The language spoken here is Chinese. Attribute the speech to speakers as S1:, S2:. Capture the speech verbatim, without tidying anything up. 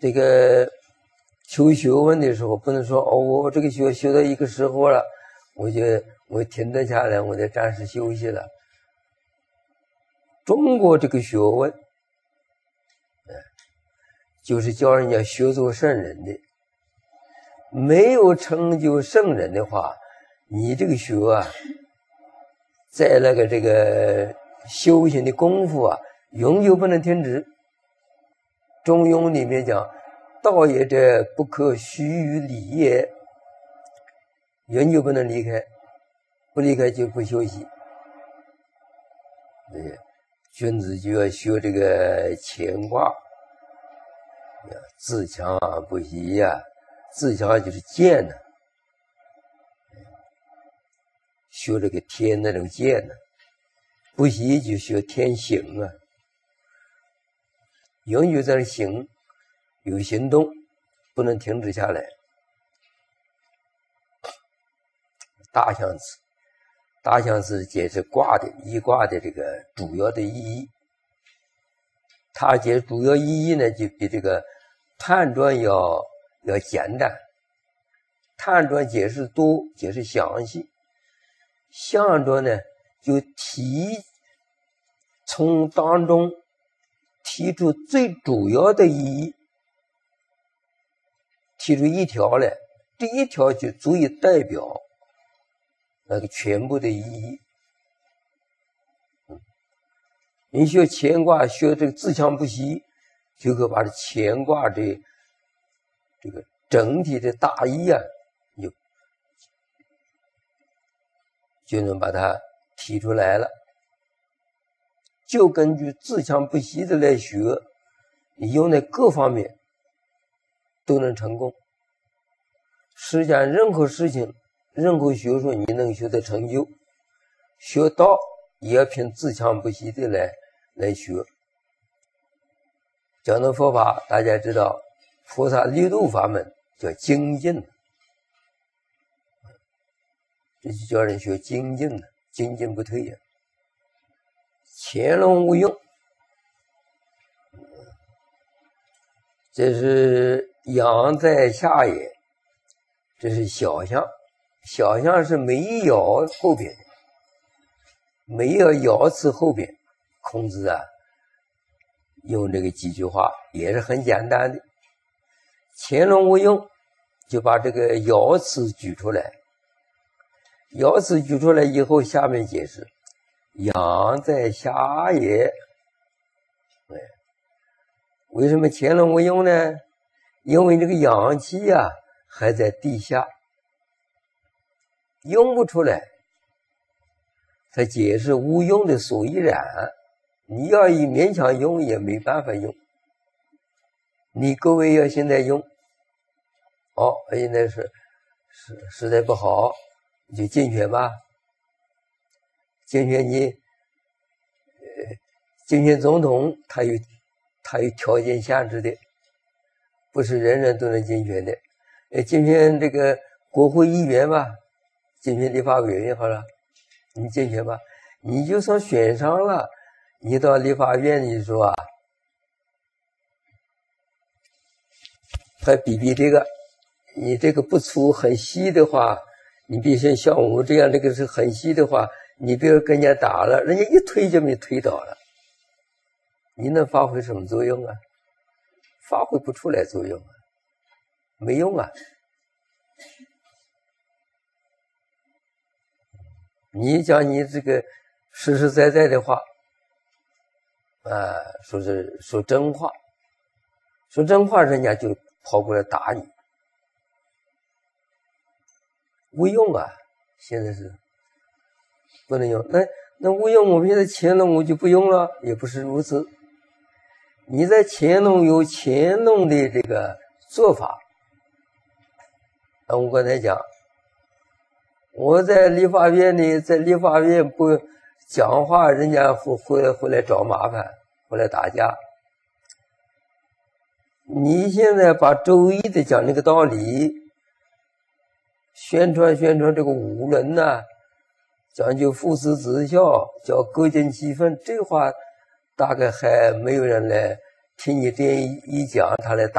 S1: 这个求学问的时候，不能说哦，我这个学学到一个时候了，我就我停顿下来，我得暂时休息了。中国这个学问，就是教人家学做圣人的。没有成就圣人的话，你这个学啊，在那个这个修行的功夫啊，永久不能停止。中庸里面讲，道也者，不可虚于理也，永久不能离开，不离开就不休息。对，君子就要学这个乾卦，自强不息呀、啊，自强就是剑呢、啊，学这个天那种剑呢、啊，不息就学天行啊，永远在那行，有行动，不能停止下来。大象辞，大象辞解释卦的一卦的这个主要的意义。它解释主要意义呢，就比这个判传要要简单。判传解释多，解释详细。象传呢，就提从当中提出最主要的意义，提出一条来，这一条就足以代表那个全部的意义。嗯，你学乾卦，学这个自强不息，就可把这乾卦的这个整体的大意啊，就就能把它提出来了。就根据自强不息的来学，你用在各方面都能成功。实际上任何事情，任何学术你能学得成就，学道也要凭自强不息的来来学。讲到佛法，大家知道菩萨六度法门叫精进，这就叫人学精进的，精进不退呀。潜龙勿用，这是阳在下也，这是小象。小象是没咬后边的，没有咬刺后边。孔子啊，用这个几句话也是很简单的。潜龙勿用，就把这个咬刺举出来。咬刺举出来以后，下面解释。阳在下也，为什么潜龙勿用呢？因为这个阳气啊还在地下，用不出来。他解释无用的所以然，你要一勉强用也没办法用。你各位要现在用，哦，现在是实实在不好，你就竞选吧。竞选你，呃，竞选总统，他有他有条件限制的，不是人人都能竞选的。呃，竞选这个国会议员吧，竞选立法委员好了，你竞选吧，你就算选上了，你到立法院你说啊，还比比这个，你这个不粗很细的话，你比如像我这样这个是很细的话。你比如跟人家打了，人家一推就没推倒了，你能发挥什么作用啊？发挥不出来作用啊，没用啊。你讲你这个实实在在的话，啊，说是说真话，说真话，人家就跑过来打你，无用啊！现在是。不能用，那那勿用，我们现在乾隆我就不用了，也不是如此。你在乾隆有乾隆的这个做法，那我刚才讲，我在立法院里，在立法院不讲话，人家会回来回来找麻烦，回来打架。你现在把周易的讲这个道理，宣传宣传这个五伦呐、啊。讲究父慈子孝，叫各尽其分，这话大概还没有人来听你这样一讲，他来打。